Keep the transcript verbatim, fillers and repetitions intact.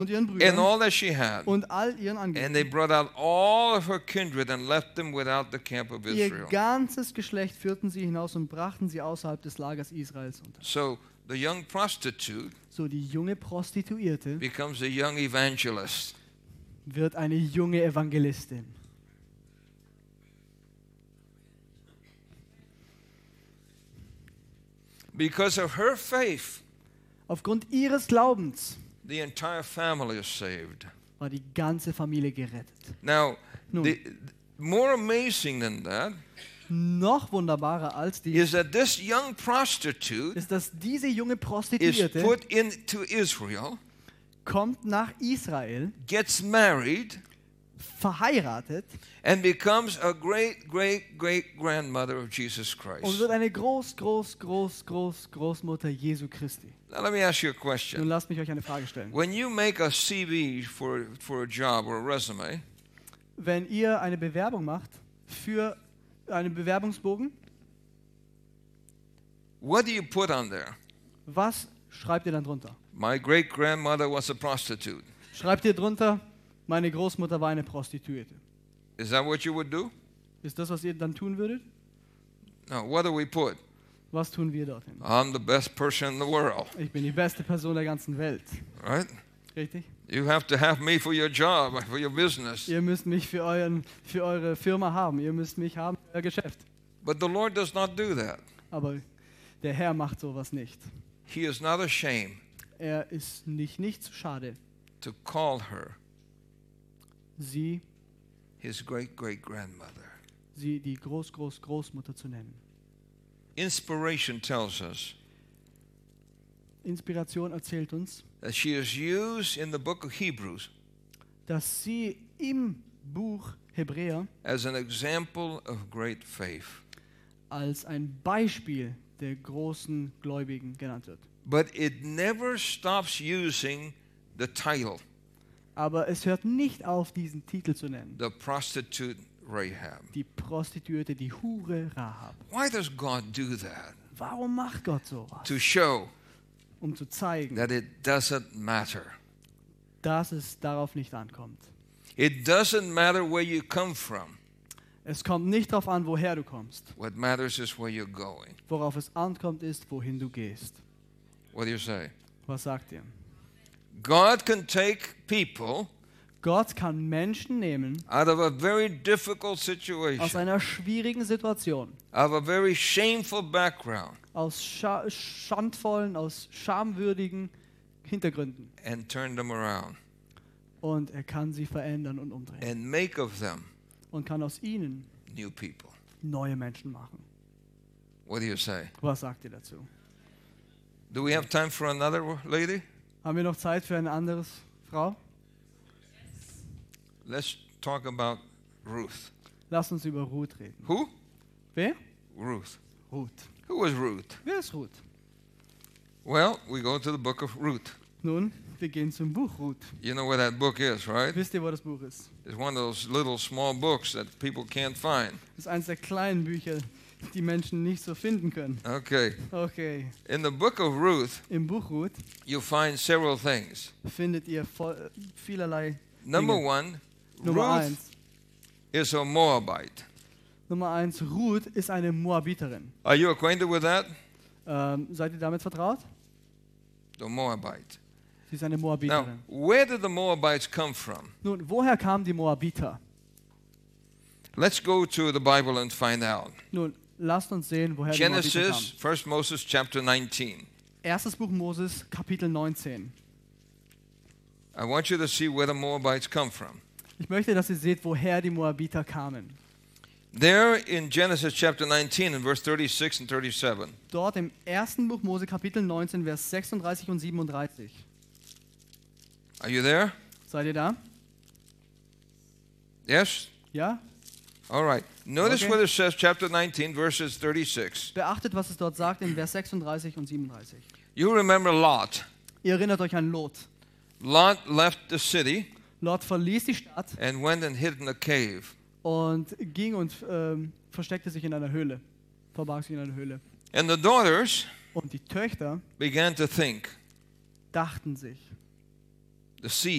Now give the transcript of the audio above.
und ihren and Brüdern all that she had. und all ihren And they Angehörigen. brought out all of her kindred and left them without the camp of Ihr Israel. ganzes Geschlecht führten sie hinaus und brachten sie außerhalb des Lagers Israels unter. So the young prostitute So die junge Prostituierte becomes a young evangelist. wird eine junge Evangelistin. Because of her faith, Aufgrund ihres Glaubens the entire family is saved. war die ganze Familie gerettet. Now, Nun. the, more amazing than that Noch wunderbarer als die is that this young prostitute ist, dass diese junge is Prostituierte put into Israel, kommt nach Israel, gets married, verheiratet and becomes a great, great, great grandmother of Jesus und Christ. wird eine Groß, Groß, Groß, Groß, Großmutter Jesu Christi. Now, let me ask you a Nun question. lasst mich euch eine Frage stellen. When you make a C V for, for a job or a resume, Wenn ihr eine Bewerbung macht für einen Bewerbungsbogen, what do you put on there? was schreibt ihr dann drunter? My great grandmother was a prostitute. Schreibt ihr drunter, meine Großmutter war eine Prostituierte. Is that what you would do? Ist das, was ihr dann tun würdet? No, what do we put? Was tun wir dorthin? I'm the best person in the world, Ich bin die beste Person der ganzen Welt. right? Richtig? You have to have me for your job, for your business. Ihr müsst mich für, euren, für eure Firma haben. Ihr müsst mich haben für euer Geschäft. But the Lord does not do that. Aber der Herr macht sowas nicht. He is not ashamed Er ist nicht, nicht zu schade, to call her sie, his great great grandmother. sie die Groß, Groß, Großmutter zu nennen. Inspiration tells us Inspiration erzählt uns, that she is used in the book of Hebrews dass sie im Buch Hebräer as an example of great faith. als ein Beispiel der großen Gläubigen genannt wird. But it never stops using the title, Aber es hört nicht auf, diesen Titel zu nennen. the prostitute Rahab. Die Prostituierte, die Hure Rahab. Why does God do that? Warum macht Gott sowas? To show Um zu zeigen, that it doesn't matter. dass es darauf nicht ankommt. It doesn't matter where you come from. Es kommt nicht darauf an, woher du kommst. What matters is where you're going. Worauf es ankommt, ist, wohin du gehst. What do you say? Was sagt ihr? God can take people Gott kann Menschen nehmen out of a very difficult aus situation, einer schwierigen Situation, of a very shameful background, aus scha schandvollen, aus schamwürdigen Hintergründen. and turn them around Und er kann sie verändern und umdrehen. and make of them Und kann aus ihnen new people. neue Menschen machen. What do you say? Was sagt ihr dazu? Do we have time for another lady? Haben wir noch Zeit für eine andere Frau? Let's talk about Ruth. Lasst uns über Ruth reden. Who? Wer? Ruth. Ruth. Who was Ruth? Wer ist Ruth? Well, we go to the book of Ruth. Nun, wir gehen zum Buch Ruth. You know where that book is, right? Wisst ihr, wo das Buch ist? It's one of those little small books that people can't find. Das ist eines der kleinen Bücher, die Menschen nicht so finden können. Okay. Okay. In the book of Ruth, Im Buch Ruth you'll find several things. findet ihr voll, vielerlei Number Dinge. one, Nummer Ruth eins. is a Moabite. Nummer eins, Ruth ist eine Moabiterin. Are you acquainted with that? Ähm, seid ihr damit vertraut? The Moabite. Sie ist eine Now, Moabiterin. where did the Moabites come from? Nun, woher kamen die Moabiter? Let's go to the Bible and find out. Nun, lasst uns sehen, woher die Moabiter Genesis, kamen. First Moses chapter nineteen. Erstes Buch Moses, Kapitel neunzehn. I want you to see where the Moabites come from. Ich möchte, dass ihr seht, woher die Moabiter kamen. There in Genesis chapter nineteen and verse thirty-six and thirty-seven. Dort im ersten Buch Mose, Kapitel neunzehn, Vers sechsunddreißig und siebenunddreißig. Are you there? Seid ihr da? Yes? Ja? All right. Notice Okay. what it says, chapter nineteen, verses thirty-six. Beachtet, was es dort sagt in Vers sechsunddreißig und siebenunddreißig. You remember Lot. Ihr erinnert euch an Lot. Lot left the city Lot verließ die Stadt and went and hid in a cave. und ging und ähm, versteckte sich in einer Höhle. Verbarg sich in einer Höhle. And the daughters Und die Töchter began to think, dachten sich, the sea